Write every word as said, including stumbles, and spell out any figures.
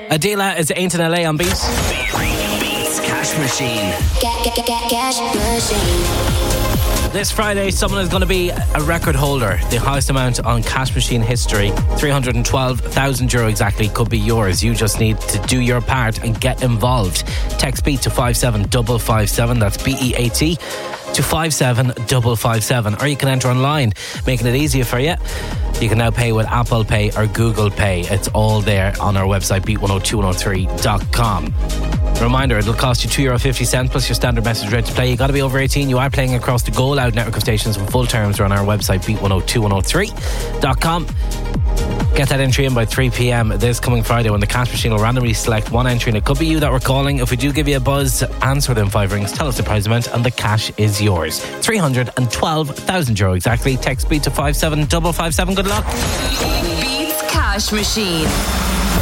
Adela is Ain't in L A on Beat. Beats Cash Machine. Get, get, get, get, cash machine. This Friday, someone is going to be a record holder. The highest amount on Cash Machine history, three hundred twelve thousand euro exactly, could be yours. You just need to do your part and get involved. Text BEAT to five seven five five seven. That's B E A T to five seven five five seven. Or you can enter online, making it easier for you. You can now pay with Apple Pay or Google Pay. It's all there on our website, beat one oh two one oh three dot com. Reminder, it'll cost you two euro fifty plus your standard message rate to play. You got to be over eighteen. You are playing across the Go Loud network of stations, and full terms are on our website, beat one oh two one oh three dot com. Get that entry in by three p.m. this coming Friday, when the Cash Machine will randomly select one entry, and it could be you that we're calling. If we do give you a buzz, answer them five rings, tell us the prize amount, and the cash is yours. three hundred twelve thousand euro exactly. Text BEAT to five seven five five seven. Good luck. Beats Cash Machine.